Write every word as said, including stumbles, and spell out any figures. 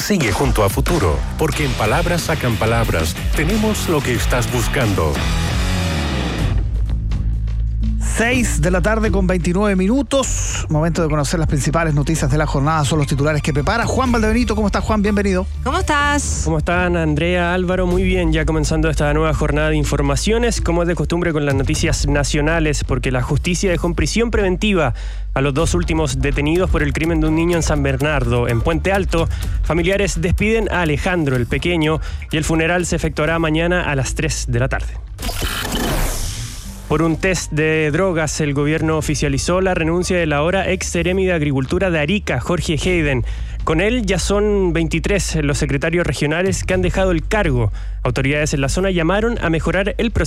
Sigue junto a Futuro, porque en Palabras Sacan Palabras tenemos lo que estás buscando. seis de la tarde con veintinueve minutos. Momento de conocer las principales noticias de la jornada. Son los titulares que prepara Juan Valdebenito. ¿Cómo estás, Juan? Bienvenido. ¿Cómo estás? ¿Cómo están, Andrea, Álvaro? Muy bien, ya comenzando esta nueva jornada de informaciones, como es de costumbre con las noticias nacionales, porque la justicia dejó en prisión preventiva a los dos últimos detenidos por el crimen de un niño en San Bernardo. En Puente Alto, familiares despiden a Alejandro, el pequeño, y el funeral se efectuará mañana a las tres de la tarde. Por un test de drogas, el gobierno oficializó la renuncia del ahora ex seremi de Agricultura de Arica, Jorge Hayden. Con él ya son veintitrés los secretarios regionales que han dejado el cargo. Autoridades en la zona llamaron a mejorar el proceso